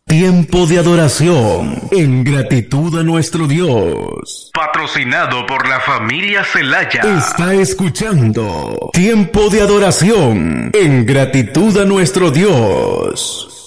Tiempo de adoración en gratitud a nuestro Dios. Patrocinado por la familia Celaya. Está escuchando Tiempo de adoración en gratitud a nuestro Dios.